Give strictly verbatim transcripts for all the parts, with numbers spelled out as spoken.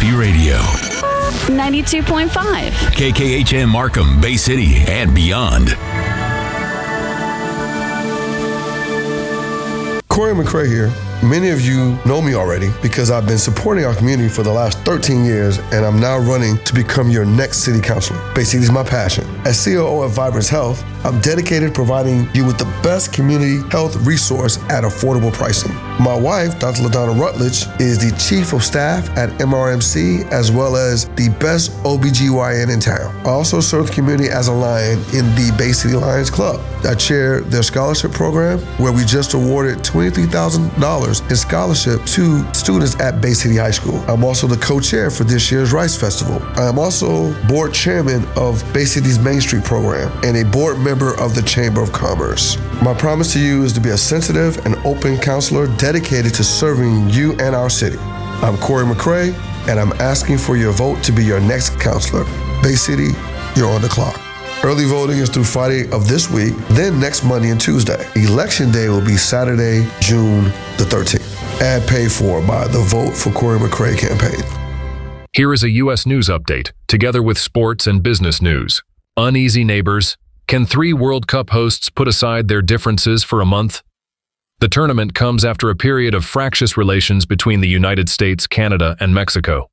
Happy Radio. ninety-two point five. K K H M Markham, Bay City, and beyond. Corey McCray here. Many of you know me already because I've been supporting our community for the last thirteen years, and I'm now running to become your next city councilor. Bay City is my passion. As C O O of Vibrance Health, I'm dedicated to providing you with the best community health resource at affordable pricing. My wife, Doctor LaDonna Rutledge, is the Chief of Staff at M R M C, as well as the best O B G Y N in town. I also serve the community as a Lion in the Bay City Lions Club. I chair their scholarship program, where we just awarded twenty-three thousand dollars in scholarship to students at Bay City High School. I'm also the co-chair for this year's Rice Festival. I am also board chairman of Bay City's Main Street program and a board member of the Chamber of Commerce. My promise to you is to be a sensitive and open counselor dedicated to serving you and our city. I'm Corey McCray, and I'm asking for your vote to be your next counselor. Bay City, you're on the clock. Early voting is through Friday of this week, then next Monday and Tuesday. Election day will be Saturday, June the thirteenth. Ad paid for by the Vote for Corey McCray campaign. Here is a U S news update, together with sports and business news. Uneasy neighbors. Can three World Cup hosts put aside their differences for a month? The tournament comes after a period of fractious relations between the United States, Canada, and Mexico.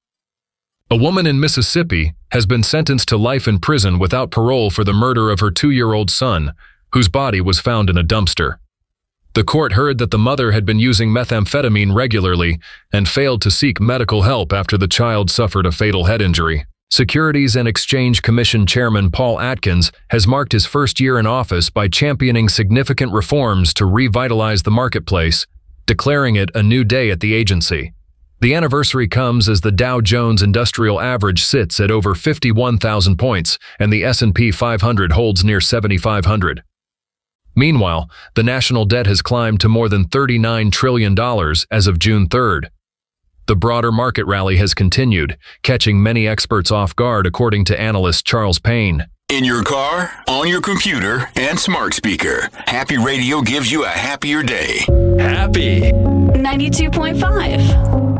A woman in Mississippi has been sentenced to life in prison without parole for the murder of her two-year-old son, whose body was found in a dumpster. The court heard that the mother had been using methamphetamine regularly and failed to seek medical help after the child suffered a fatal head injury. Securities and Exchange Commission Chairman Paul Atkins has marked his first year in office by championing significant reforms to revitalize the marketplace, declaring it a new day at the agency. The anniversary comes as the Dow Jones Industrial Average sits at over fifty-one thousand points and the S and P five hundred holds near seventy-five hundred. Meanwhile, the national debt has climbed to more than thirty-nine trillion dollars as of June third. The broader market rally has continued, catching many experts off guard, according to analyst Charles Payne. In your car, on your computer, and smart speaker, Happy Radio gives you a happier day. Happy. ninety-two point five.